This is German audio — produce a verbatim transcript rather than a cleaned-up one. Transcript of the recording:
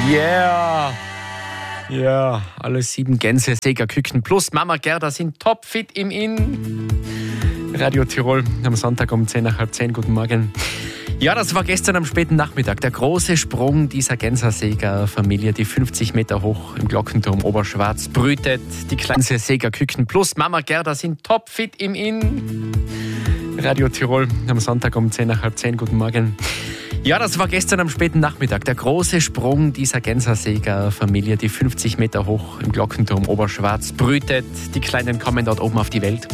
Yeah! Ja, alle sieben Gänse, Seger, Küken plus Mama Gerda sind topfit im Inn. Radio Tirol am Sonntag um zehn nach halb zehn. Guten Morgen. Ja, das war gestern am späten Nachmittag. Der große Sprung dieser Genser-Seger-Familie, die fünfzig Meter hoch im Glockenturm Oberschwarz brütet. Die kleinen Seger, Küken plus Mama Gerda sind topfit im Inn. Radio Tirol am Sonntag um zehn nach halb zehn. Guten Morgen. Ja, das war gestern am späten Nachmittag. Der große Sprung dieser Genser-Seger-Familie, die fünfzig Meter hoch im Glockenturm Oberschwarz brütet. Die Kleinen kommen dort oben auf die Welt.